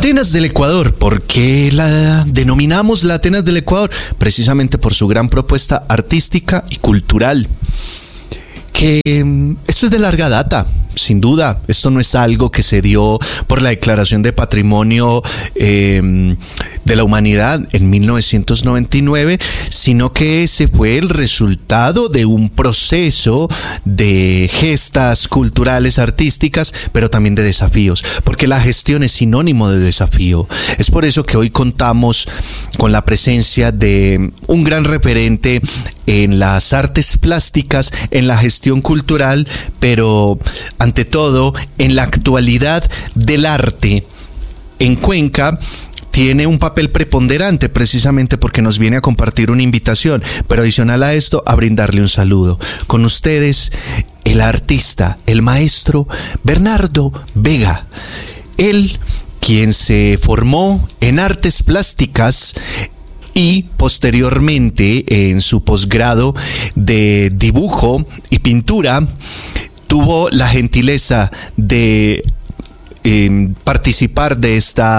Atenas del Ecuador, ¿por qué la denominamos la Atenas del Ecuador? Precisamente por su gran propuesta artística y cultural. Que esto es de larga data, sin duda. Esto no es algo que se dio por la Declaración de Patrimonio de la Humanidad en 1999, sino que ese fue el resultado de un proceso de gestas culturales, artísticas, pero también de desafíos, porque la gestión es sinónimo de desafío. Es por eso que hoy contamos con la presencia de un gran referente en las artes plásticas, en la gestión cultural, pero ante todo en la actualidad del arte en Cuenca. Tiene un papel preponderante precisamente porque nos viene a compartir una invitación, pero adicional a esto, a brindarle un saludo. Con ustedes, el artista, el maestro Bernardo Vega. Él, quien se formó en artes plásticas y posteriormente en su posgrado de dibujo y pintura, tuvo la gentileza de participar de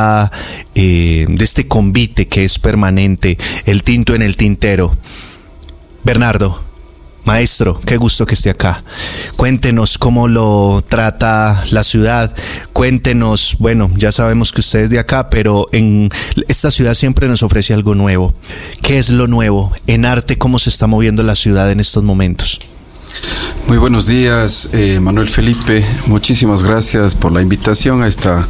este convite que es permanente, el tinto en el tintero. Bernardo, maestro, qué gusto que esté acá. Cuéntenos cómo lo trata la ciudad. Cuéntenos, bueno, ya sabemos que usted es de acá, pero en esta ciudad siempre nos ofrece algo nuevo. ¿Qué es lo nuevo en arte? ¿Cómo se está moviendo la ciudad en estos momentos? Muy buenos días, Manuel Felipe. Muchísimas gracias por la invitación a esta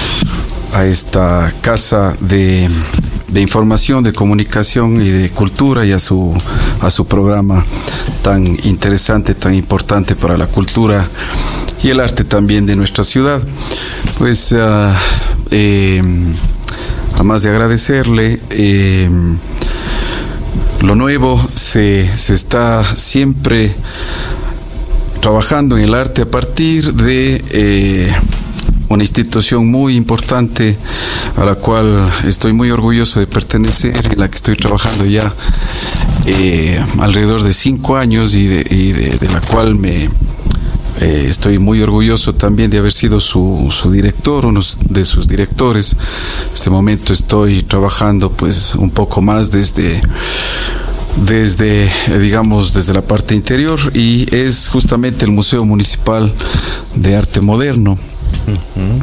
casa de información, de comunicación y de cultura, y a su programa tan interesante, tan importante para la cultura y el arte también de nuestra ciudad. Pues, además de agradecerle, lo nuevo se está siempre trabajando en el arte a partir de una institución muy importante a la cual estoy muy orgulloso de pertenecer, en la que estoy trabajando ya alrededor de 5 años y de la cual estoy muy orgulloso también de haber sido su director, uno de sus directores. En este momento estoy trabajando pues un poco más desde la parte interior, y es justamente el Museo Municipal de Arte Moderno. Uh-huh.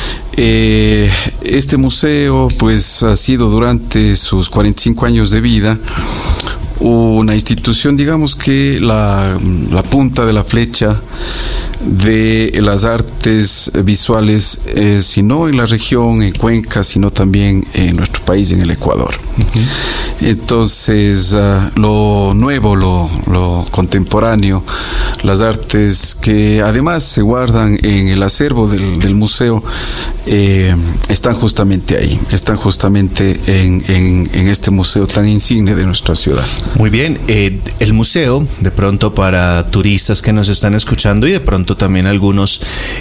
Este museo pues ha sido durante sus 45 años de vida una institución, digamos que la punta de la flecha de las artes visuales, si no en la región, en Cuenca, sino también en nuestro país, en el Ecuador. Uh-huh. Entonces, lo nuevo, lo contemporáneo, las artes que además se guardan en el acervo del museo, están justamente ahí, están justamente en este museo tan insigne de nuestra ciudad. Muy bien, el museo, de pronto para turistas que nos están escuchando y de pronto también algunos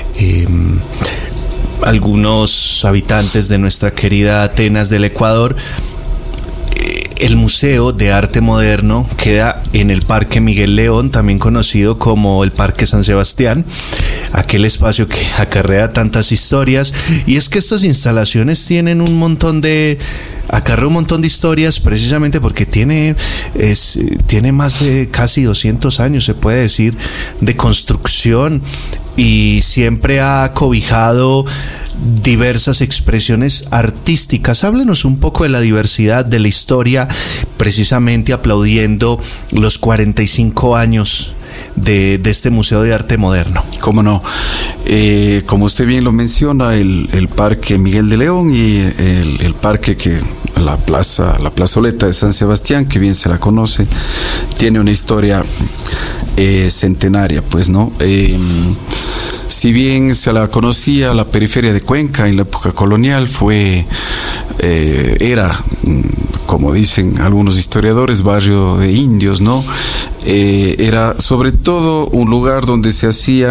habitantes de nuestra querida Atenas del Ecuador, el Museo de Arte Moderno queda en el Parque Miguel León, también conocido como el Parque San Sebastián, aquel espacio que acarrea tantas historias. Y es que estas instalaciones tienen acarrea un montón de historias, precisamente porque tiene más de casi 200 años, se puede decir, de construcción, y siempre ha cobijado diversas expresiones artísticas. Háblenos un poco de la diversidad de la historia, precisamente aplaudiendo los 45 años de este Museo de Arte Moderno. ¿Cómo no? Como usted bien lo menciona, el Parque Miguel de León y el parque la plazoleta de San Sebastián, que bien se la conoce, tiene una historia centenaria, pues, ¿no? Si bien se la conocía la periferia de Cuenca en la época colonial, era, como dicen algunos historiadores, barrio de indios, ¿no? Era sobre todo un lugar donde se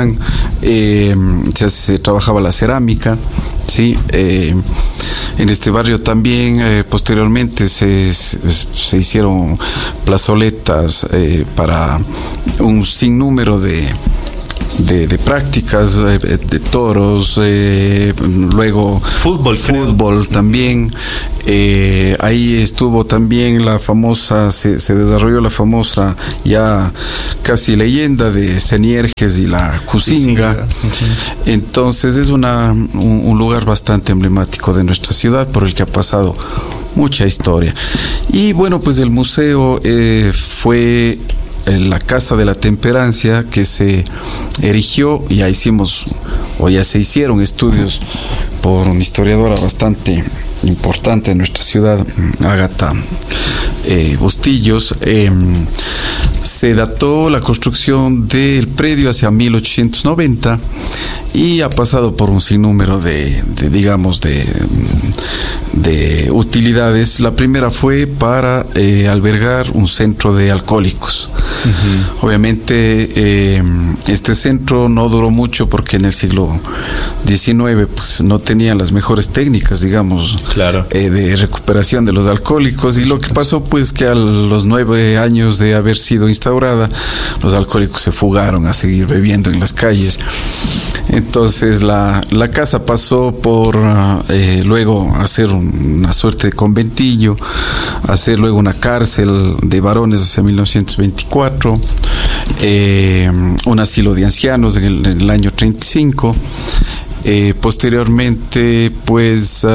trabajaba la cerámica, ¿sí? En este barrio también posteriormente se hicieron plazoletas para un sinnúmero de de prácticas, de toros, luego fútbol también. Ahí estuvo también la famosa, se desarrolló la famosa ya casi leyenda de Senierges y la Cusinga. Entonces es un lugar bastante emblemático de nuestra ciudad, por el que ha pasado mucha historia. Y bueno, pues el museo fue la Casa de la Temperancia, que se erigió, ya se hicieron estudios por una historiadora bastante importante de nuestra ciudad, Ágata Bustillos. Se dató la construcción del predio hacia 1890 y ha pasado por un sinnúmero de utilidades. La primera fue para albergar un centro de alcohólicos. Obviamente este centro no duró mucho, porque en el siglo XIX pues no tenían las mejores técnicas, de recuperación de los alcohólicos, y lo que pasó pues que a los 9 años de haber sido instaurada, los alcohólicos se fugaron a seguir bebiendo en las calles. Entonces la casa pasó por luego a ser una suerte de conventillo, a ser luego una cárcel de varones hacia 1924, un asilo de ancianos en el año 35. Posteriormente pues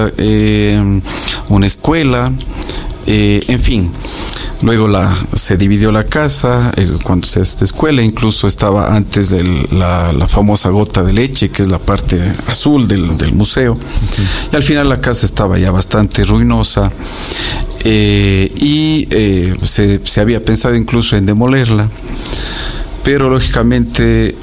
una escuela, en fin. Luego se dividió la casa cuando se hace esta escuela. Incluso estaba antes la famosa gota de leche, que es la parte azul del museo. Y al final la casa estaba ya bastante ruinosa, y se había pensado incluso en demolerla, pero lógicamente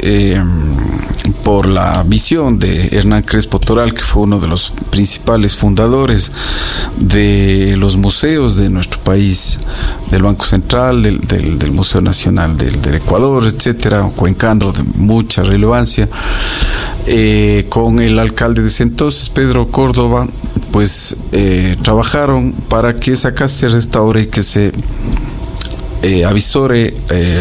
por la visión de Hernán Crespo Toral, que fue uno de los principales fundadores de los museos de nuestro país, del Banco Central, del Museo Nacional del Ecuador, etcétera, cuencano de mucha relevancia, con el alcalde de ese entonces, Pedro Córdoba, pues trabajaron para que esa casa se restaure y que se avisore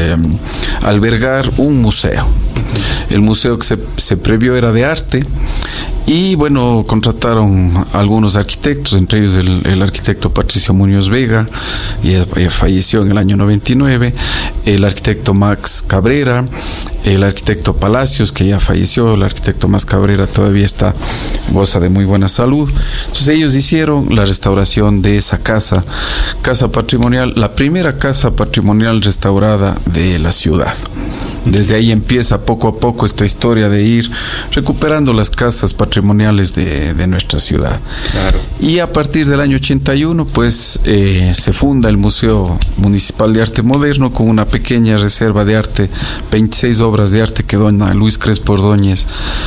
albergar un museo. El museo que se previó era de arte, y bueno, contrataron a algunos arquitectos, entre ellos el arquitecto Patricio Muñoz Vega, y falleció en el año 99, el arquitecto Max Cabrera, el arquitecto Palacios, que ya falleció. El arquitecto Max Cabrera todavía goza de muy buena salud. Entonces ellos hicieron la restauración de esa casa patrimonial, la primera casa patrimonial restaurada de la ciudad. Desde ahí empieza poco a poco esta historia de ir recuperando las casas patrimoniales de nuestra ciudad. Claro. Y a partir del año 81, pues se funda el Museo Municipal de Arte Moderno, con una pequeña reserva de arte, 26 obras de arte que dona Luis Crespo Ordóñez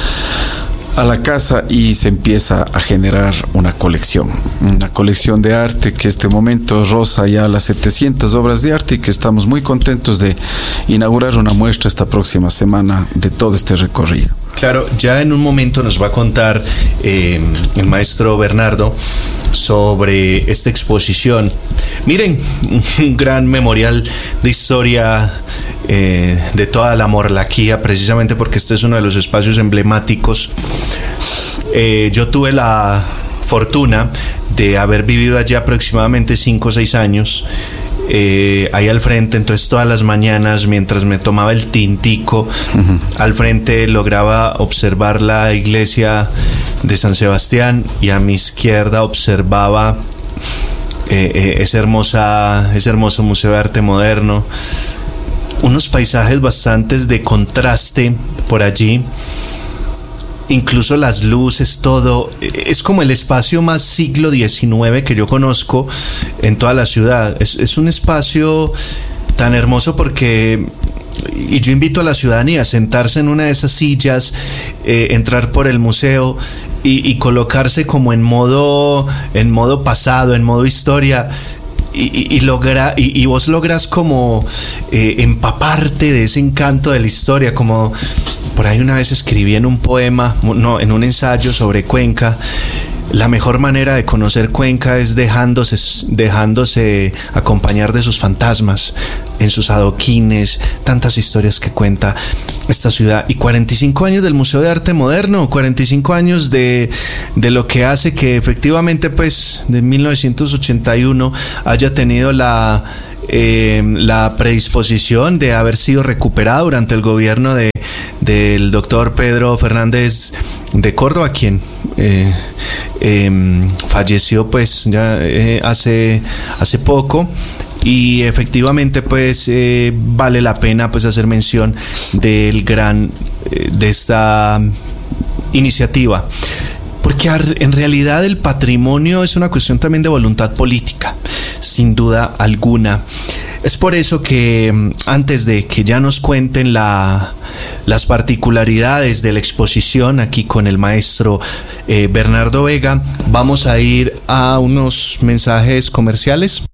a la casa, y se empieza a generar una colección de arte que este momento roza ya las 700 obras de arte, y que estamos muy contentos de inaugurar una muestra esta próxima semana de todo este recorrido. Claro, ya en un momento nos va a contar el maestro Bernardo sobre esta exposición. Miren, un gran memorial de historia de toda la Morlaquía, precisamente porque este es uno de los espacios emblemáticos. Yo tuve la fortuna de haber vivido allí aproximadamente 5 o 6 años, ahí al frente. Entonces todas las mañanas, mientras me tomaba el tintico, al frente lograba observar la iglesia de San Sebastián, y a mi izquierda observaba ese hermoso Museo de Arte Moderno. Unos paisajes bastantes de contraste por allí, incluso las luces, todo. Es como el espacio más siglo XIX que yo conozco en toda la ciudad. Es un espacio tan hermoso porque, y yo invito a la ciudadanía a sentarse en una de esas sillas, entrar por el museo y colocarse como en modo pasado, en modo historia. Y vos logras como empaparte de ese encanto de la historia. Como por ahí una vez escribí en un poema, en un ensayo sobre Cuenca, la mejor manera de conocer Cuenca es dejándose acompañar de sus fantasmas, en sus adoquines, tantas historias que cuenta esta ciudad. Y 45 años del Museo de Arte Moderno, 45 años de lo que hace que efectivamente, pues, de 1981 haya tenido la predisposición de haber sido recuperada durante el gobierno del doctor Pedro Fernández de Córdoba, quien falleció pues ya hace poco. Y efectivamente pues vale la pena pues hacer mención de esta iniciativa, porque en realidad el patrimonio es una cuestión también de voluntad política, sin duda alguna. Es por eso que antes de que ya nos cuenten las particularidades de la exposición aquí con el maestro Bernardo Vega, vamos a ir a unos mensajes comerciales.